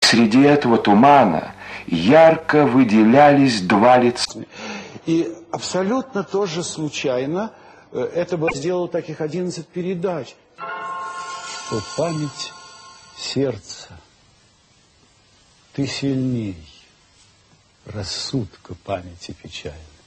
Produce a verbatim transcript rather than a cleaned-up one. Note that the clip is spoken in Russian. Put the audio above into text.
среди этого тумана ярко выделялись два лица. И абсолютно тоже случайно это бы сделало таких одиннадцать передач. Что память сердца, ты сильней рассудка памяти печальной.